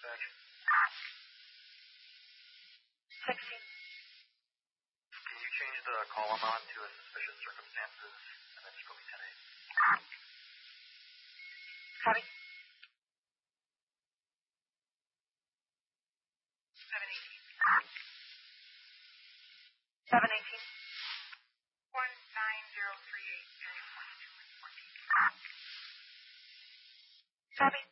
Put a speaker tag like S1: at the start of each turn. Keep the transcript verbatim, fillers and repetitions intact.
S1: dispatch.
S2: sixteen.
S1: Can you change the call amount to a suspicious circumstances and then just go me ten eight?
S2: Copy.
S3: seven eighteen.
S2: seven eighteen.
S3: one nine zero three eight, area forty-two and fourteen.
S2: Copy.